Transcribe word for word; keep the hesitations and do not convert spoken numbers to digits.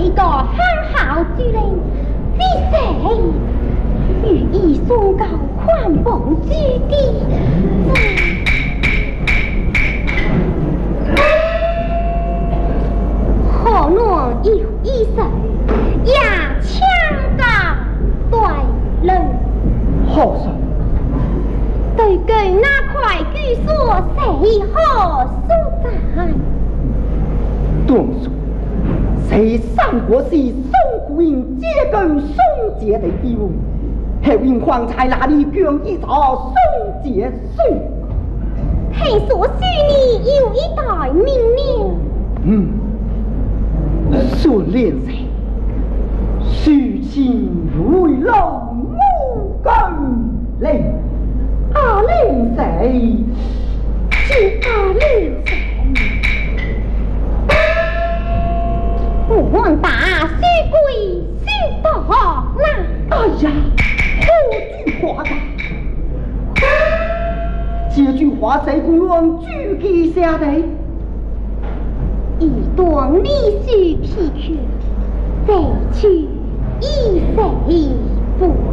一个很好之人，是谁？予以送告宽宏之地。何若有一神也强告对人？ 何神？ 对据那块据说谁何所在？ 段叔，谁三国时宋夫人接根宋杰的地位，后因方才那里讲一朝宋杰岁。 听说许你有一代明年。 嗯，顺练谁？许亲为龙母根令，阿令谁？ 是阿令谁？不问大须归须到那。 哎呀，何句话呀？这句话谁不能举记下的？ 一段历史皮曲，这去以谁不